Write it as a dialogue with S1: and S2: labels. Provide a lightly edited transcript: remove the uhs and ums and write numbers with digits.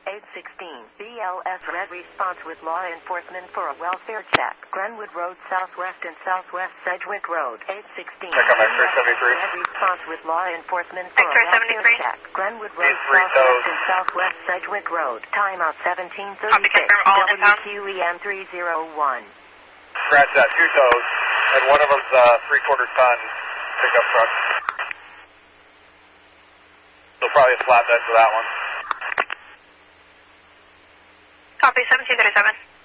S1: 816. BLS red response with law enforcement for a welfare check. Glenwood Road Southwest and Southwest Sedgwick Road. 816.
S2: Check on X-ray 73.
S1: Red response with law enforcement for a
S3: X-ray
S1: welfare
S3: 73.
S1: check. Glenwood Road
S2: 23
S1: Southwest and Southwest Sedgwick Road. Timeout 1736.
S3: Copy, confirm all inbound.
S1: WQEM 301.
S2: Scratch that, 2 tows, and one of them's 3/4 ton pickup truck. So probably a flatbed for that one.
S3: Copy, 1737.